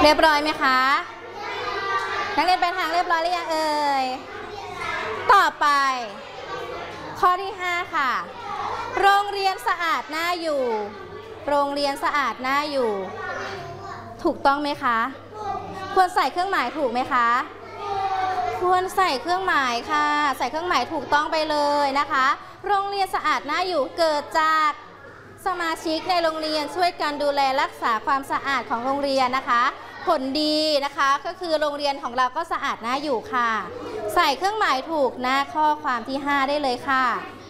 เรียบร้อยไหมคะนักเรียนไปทางเรียบร้อยหรือยังเอ่ยต่อไปข้อที่5ค่ะโรงเรียนสะอาดน่าอยู่โรงเรียนสะอาดน่าอยู่ถูกต้องไหมคะควรใส่เครื่องหมายถูกไหมคะควรใส่เครื่องหมายค่ะใส่เครื่องหมายถูกต้องไปเลยนะคะโรงเรียนสะอาดน่าอยู่เกิดจากสมาชิกในโรงเรียนช่วยกันดูแลรักษาความสะอาดของโรงเรียนนะคะผลดีนะคะก็คือโรงเรียนของเราก็สะอาดน่าอยู่ค่ะใส่เครื่องหมายถูกหน้าข้อความที่5ได้เลยค่ะ